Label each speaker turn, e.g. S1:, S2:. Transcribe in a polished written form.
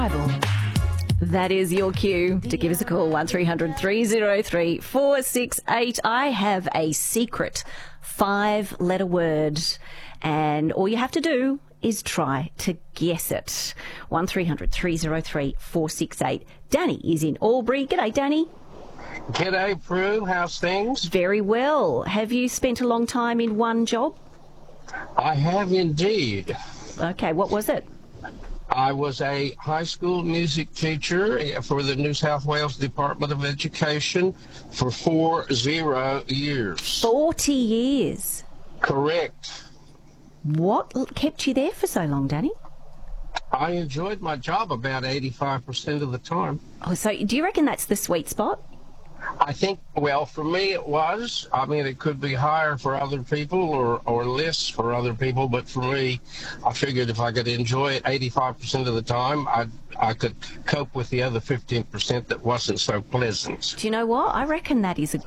S1: That is your cue to give us a call, 1300 303 468. I have a secret 5-letter word, and all you have to do is try to guess it. 1300 303 468. Danny is in Albury. G'day, Danny.
S2: G'day, Prue. How's things?
S1: Very well. Have you spent a long time in one job?
S2: I have indeed.
S1: Okay, what was it?
S2: I was a high school music teacher for the New South Wales Department of Education for 40 years.
S1: 40 years.
S2: Correct.
S1: What kept you there for so long, Danny?
S2: I enjoyed my job about 85% of the time.
S1: Oh, so do you reckon that's the sweet spot?
S2: I think, well, for me it was. I mean, it could be higher for other people or less for other people, but for me, I figured if I could enjoy it 85% of the time, I could cope with the other 15% that wasn't so pleasant.
S1: Do you know what? I reckon that is a